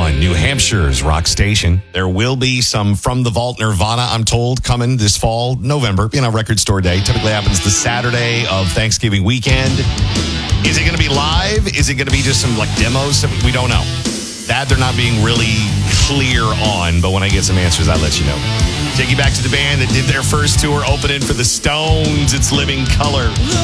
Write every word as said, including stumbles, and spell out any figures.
on New Hampshire's rock station. There will be some From the Vault Nirvana, I'm told, coming this fall, November, you know, Record Store Day. Typically happens the Saturday of Thanksgiving weekend. Is it going to be live? Is it going to be just some, like, demos? We don't know. That they're not being really clear on, but when I get some answers, I'll let you know. Take you back to the band that did their first tour opening for the Stones. It's Living Color.